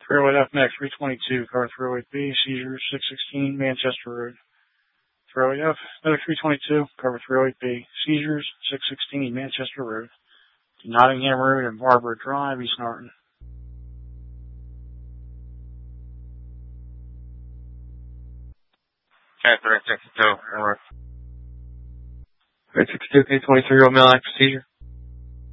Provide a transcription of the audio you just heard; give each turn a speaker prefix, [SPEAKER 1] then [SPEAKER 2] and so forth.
[SPEAKER 1] 308 F next, 322, cover 308 B, seizure 616 Manchester Road. 308 F, medic 322, cover 308 B, seizures 616 Manchester Road. Nottingham Road and Barbara Drive, East Norton.
[SPEAKER 2] Okay, 362, 362, K23, male active seizure.